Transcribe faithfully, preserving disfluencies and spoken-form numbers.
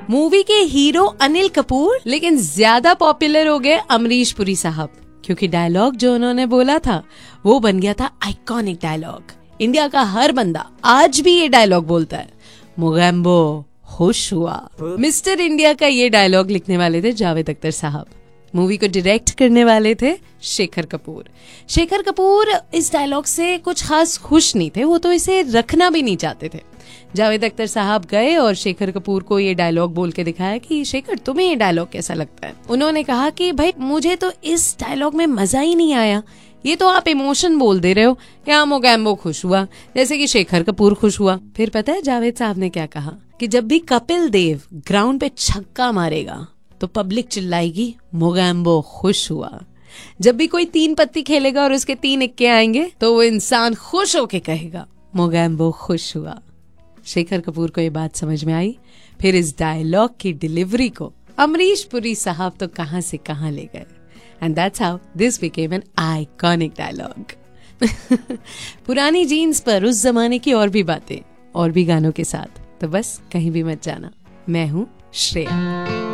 Movie के hero Anil Kapoor, लेकिन ज्यादा पॉपुलर हो गए अमरीश पुरी साहब, क्योंकि डायलॉग जो उन्होंने बोला था वो बन गया था आइकॉनिक डायलॉग। इंडिया का हर बंदा आज भी ये डायलॉग बोलता है, मोगैम्बो खुश हुआ। मिस्टर इंडिया का ये डायलॉग लिखने वाले थे जावेद अख्तर साहब। मूवी को डायरेक्ट करने वाले थे शेखर कपूर। शेखर कपूर इस डायलॉग से कुछ खास खुश नहीं थे, वो तो इसे रखना भी नहीं चाहते थे। जावेद अख्तर साहब गए और शेखर कपूर को ये डायलॉग बोल के दिखाया कि शेखर तुम्हें ये डायलॉग कैसा लगता है। उन्होंने कहा कि भाई मुझे तो इस डायलॉग में मजा ही नहीं आया, ये तो आप इमोशन बोल दे रहे हो, क्या मोगैम्बो खुश हुआ जैसे कि शेखर कपूर खुश हुआ। फिर पता है जावेद साहब ने क्या कहा कि जब भी कपिल देव ग्राउंड पे छक्का मारेगा तो पब्लिक चिल्लाएगी मोगैम्बो खुश हुआ। जब भी कोई तीन पत्ती खेलेगा और उसके तीन इक्के आएंगे तो वो इंसान खुश होके कहेगा मोगैम्बो खुश हुआ। शेखर कपूर को ये बात समझ में आई। फिर इस डायलॉग की डिलीवरी को अमरीश पुरी साहब तो कहां से कहां ले गए, and that's how this became an iconic dialogue. पुरानी जीन्स पर उस जमाने की और भी बातें और भी गानों के साथ, तो बस कहीं भी मत जाना। मैं हूँ श्रेया।